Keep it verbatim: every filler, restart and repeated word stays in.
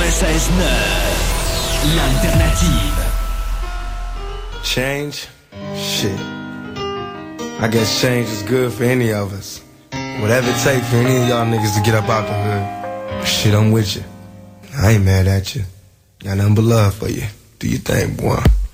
quatre-vingt-seize neuf, l'alternative. Change? Shit. I guess change is good for any of us. Whatever it takes for any of y'all niggas to get up out the hood. Shit, I'm with you. I ain't mad at you. Got nothing but love for you. Do your thing, boy.